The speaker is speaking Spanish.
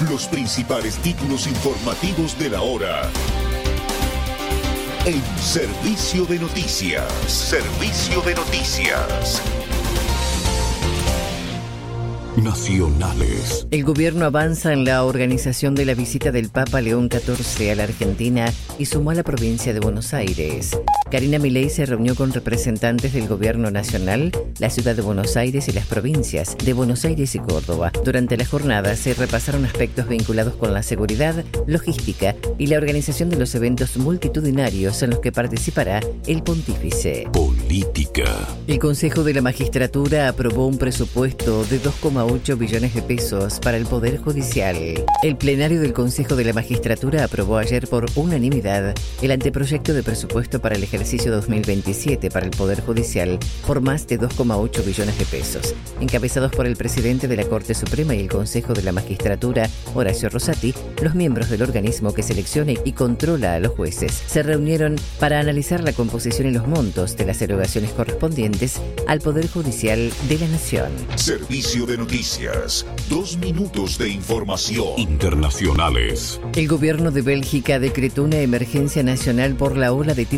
Los principales títulos informativos de la hora. En Servicio de Noticias. Servicio de Noticias. Nacionales. El gobierno avanza en la organización de la visita del Papa León XIV a la Argentina y sumó a la provincia de Buenos Aires. Karina Milei se reunió con representantes del gobierno nacional, la ciudad de Buenos Aires y las provincias de Buenos Aires y Córdoba. Durante la jornada se repasaron aspectos vinculados con la seguridad, logística y la organización de los eventos multitudinarios en los que participará el pontífice. Política. El Consejo de la Magistratura aprobó un presupuesto de 2,8 billones de pesos para el Poder Judicial. El plenario del Consejo de la Magistratura aprobó ayer por unanimidad el anteproyecto de presupuesto para el ejercicio 2027 para el Poder Judicial por más de 2,8 billones de pesos. Encabezados por el presidente de la Corte Suprema y el Consejo de la Magistratura, Horacio Rosati, los miembros del organismo que selecciona y controla a los jueces se reunieron para analizar la composición y los montos de las erogaciones correspondientes al Poder Judicial de la Nación. Servicio de Noticias. 2 minutos de información. Internacionales. El gobierno de Bélgica decretó una emergencia nacional por la ola de